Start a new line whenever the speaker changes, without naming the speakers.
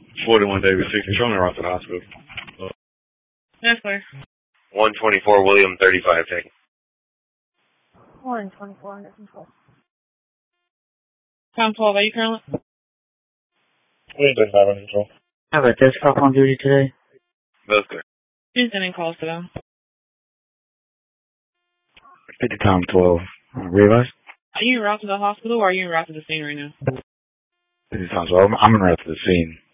41 David 6, controlling route to the hospital.
That's clear.
124 William 35 taking.
124 under control.
Time 12, are you currently?
William 35 under control.
Have a desktop on duty today?
Both clear.
She's sending calls to them.
50 time 12. Realize?
Are you en route to the hospital or are you en route to the scene right now?
50 time 12. I'm en route to the scene.